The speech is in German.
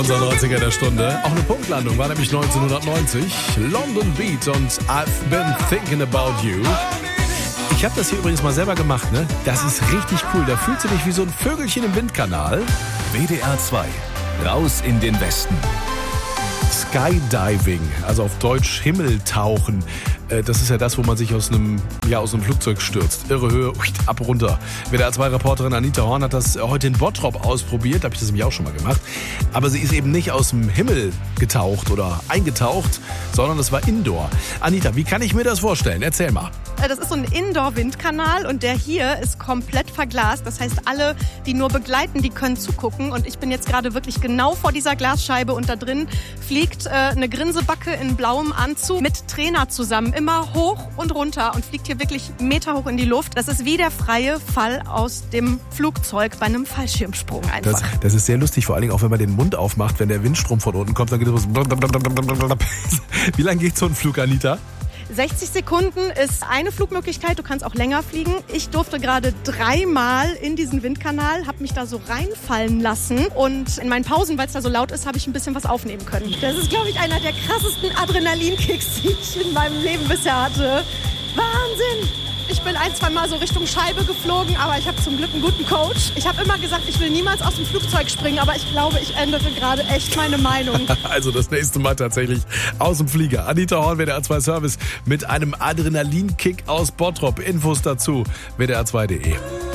Unser 90er der Stunde. Auch eine Punktlandung war nämlich 1990. London Beat und I've Been Thinking About You. Ich habe das hier übrigens mal selber gemacht, ne? Das ist richtig cool. Da fühlt sich wie so ein Vögelchen im Windkanal. WDR 2. Raus in den Westen. Skydiving, also auf Deutsch Himmeltauchen. Das ist ja das, wo man sich aus einem Flugzeug stürzt. Irre Höhe, ab runter. WDR-2-Reporterin Anita Horn hat das heute in Bottrop ausprobiert. Da habe ich das nämlich auch schon mal gemacht. Aber sie ist eben nicht aus dem Himmel getaucht oder eingetaucht, sondern das war Indoor. Anita, wie kann ich mir das vorstellen? Erzähl mal. Das ist so ein Indoor-Windkanal und der hier ist komplett verglast. Das heißt, alle, die nur begleiten, die können zugucken. Und ich bin jetzt gerade wirklich genau vor dieser Glasscheibe und da drin fliegt eine Grinsebacke in blauem Anzug mit Trainer zusammen. Immer hoch und runter und fliegt hier wirklich meterhoch in die Luft. Das ist wie der freie Fall aus dem Flugzeug bei einem Fallschirmsprung einfach. Das ist sehr lustig, vor allen Dingen auch, wenn man den Mund aufmacht, wenn der Windstrom von unten kommt, dann geht es so. Wie lange geht so ein Flug, Anita? 60 Sekunden ist eine Flugmöglichkeit, du kannst auch länger fliegen. Ich durfte gerade 3-mal in diesen Windkanal, habe mich da so reinfallen lassen und in meinen Pausen, weil es da so laut ist, habe ich ein bisschen was aufnehmen können. Das ist, glaube ich, einer der krassesten Adrenalinkicks, die ich in meinem Leben bisher hatte. Wahnsinn! Ich bin 1-2 Mal so Richtung Scheibe geflogen, aber ich habe zum Glück einen guten Coach. Ich habe immer gesagt, ich will niemals aus dem Flugzeug springen, aber ich glaube, ich ändere gerade echt meine Meinung. Also das nächste Mal tatsächlich aus dem Flieger. Anita Horn, WDR 2 Service mit einem Adrenalinkick aus Bottrop. Infos dazu, WDR2.de.